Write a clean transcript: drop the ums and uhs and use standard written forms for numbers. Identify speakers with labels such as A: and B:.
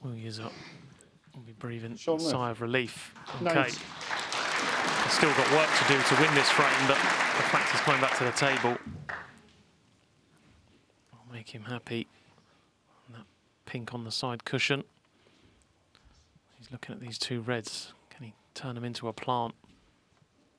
A: Will Yizzhar will be breathing a
B: Sean
A: sigh of relief.
B: No.
A: Okay. He's still got work to do to win this frame, but the fact he's coming back to the table will make him happy. And that pink on the side cushion. He's looking at these two reds. Can he turn them into a plant?